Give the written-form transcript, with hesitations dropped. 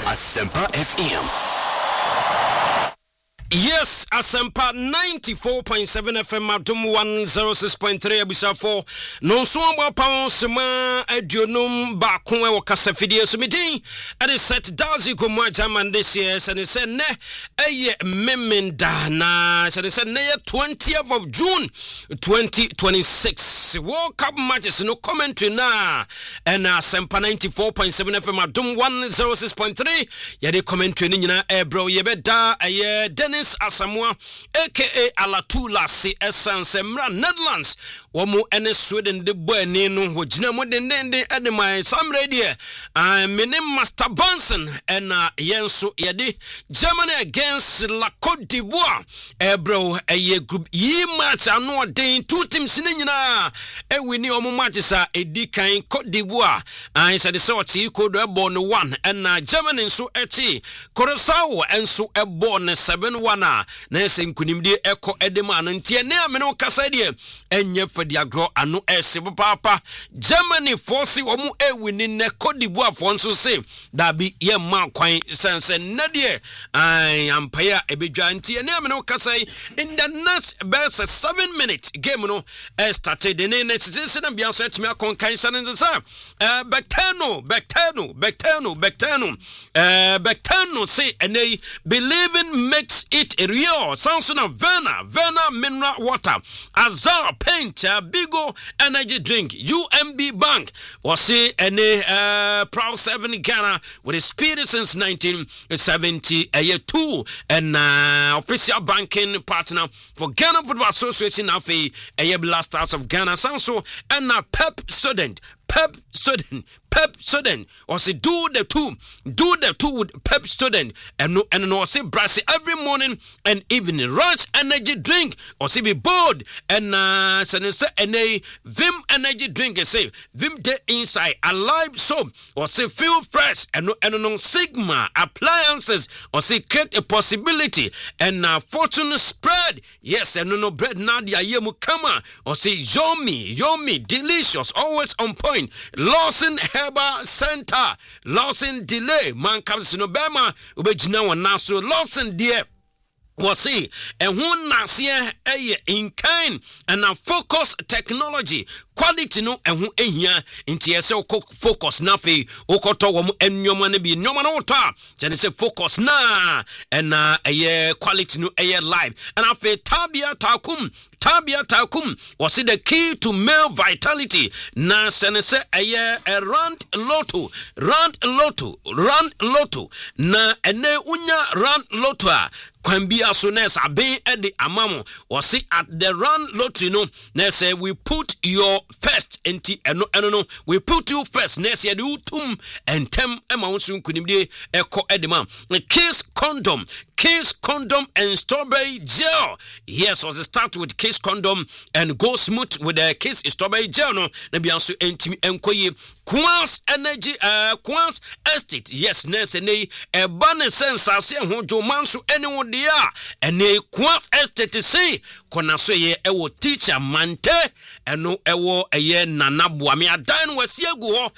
Asempa FM. Yes, Asempa 94.7 FM Adum 106.3 Abisa 4. Non so amba pa sema adionum ba ko e wakasa fidie so medin e set dazi ko mo German this year and say ne eye memenda na say ne 20th of June 2026 World Cup matches no commentary na and Asempa 94.7 FM Adum 106.3 ye de commentary ni nyina e bro ye beda eye Dennis Asamoah aka Alatula si essence Mra Netherlands womu ene Sweden de boani no hojina mo dendende ede my sam radio menem Master Bonson and yenso yede Germany against La Côte d'Ivoire bro eye group yi match ano den two teams ni nyina wini omo matches a edi kan Côte d'Ivoire said the sort yi ko do born 1 and Germany nso echi Curaçao enso born 7-1 na se nkunimdi eko edema no ntie ne amene kasa de enye fadiagro ano ese papa Germany force omu ewini ne Côte d'Ivoire fonso se da bi ye ma kwan sense na de ampaya ebedwa ntie ne amene kasa in the next best 7 minutes game no started in ne season na bia so etme akonkan sanen sa Bectano say ene believing makes it real. Samson of Verna mineral water, Azar paint, Bigo energy drink, UMB Bank was say any proud 7 Ghana with a spirit since 1970 a year 2 and official banking partner for Ghana Football Association of a year Blasters of Ghana Samso and Pep student or say do the two with Pep student and no say brassy every morning and evening rush energy drink or say be bold and say a Vim energy drink say Vim de inside alive soap or say feel fresh and no Sigma appliances or say create a possibility and fortune spread yes and no bread nadia yemu kama or say yomi delicious always on point Lawson Herbal Center Lawson delay man comes no bema ubejina wana so Lawson dear was see and who nasia in kind and focus technology quality no and who ehia inti ese focus na fe okoto wo ennyoma na bi ennyoma na wota je say focus na and quality no live and afi tabia takum was the key to male vitality na sense rand lotto na ene unya rand lotto can be as soon as I be at the amamo or see at the run lottery no say we put your first no we put you first next year do tum and tem amount soon could be echo edema Kiss condom and strawberry gel. Yes, was start with Kiss condom and go smooth with the Kiss strawberry gel. No, be also enkoye Quans energy Quans estate. Yes, nurse ne a banner sense I say who jo manso anyone dia and ne Quans estate say kona so ye ewo teacher mante and no ewo eye nana boa me adan was ye go